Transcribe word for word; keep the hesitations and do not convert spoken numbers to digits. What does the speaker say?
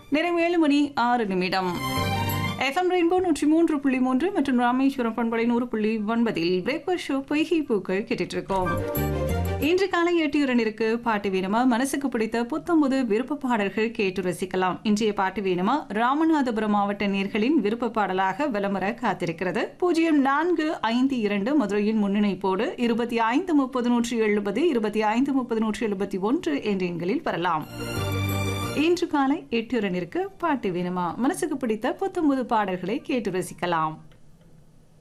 நேரம் ஏழு மணி ஆறு நிமிடம். எஃப்எம் ரெயின்போ நூற்றி மூன்று புள்ளி மூன்று மற்றும் ராமேஸ்வரம் பண்பலை நூறு புள்ளி ஒன்பதில் பிரேக்ஃபாஸ்ட் ஷோ பொய்கை பூக்கள் கேட்டுட்டு இருக்கோம். இன்று காலை எட்டு இரண்டிற்கு பாட்டு வேணுமா மனசுக்கு பிடித்த புத்தம்புது விருப்ப பாடல்கள் கேட்டு ரசிக்கலாம். இன்றைய பாட்டு வேணுமா ராமநாதபுரம் மாவட்ட நேர்களின் விருப்ப பாடலாக விளம்பர காத்திருக்கிறது. பூஜ்ஜியம் நான்கு ஐந்து இரண்டு மதுரையின் முன்னிணைப்போடு இருபத்தி ஐந்து முப்பது நூற்றி எழுபது இருபத்தி ஐந்து முப்பது நூற்றி எழுபத்தி ஒன்று என்ற எண்களில் வரலாம். இன்று காலை எட்டு இரண்டிற்கு பாட்டு வேணுமா மனசுக்கு பிடித்த புத்தம்புது பாடல்களை கேட்டு ரசிக்கலாம்.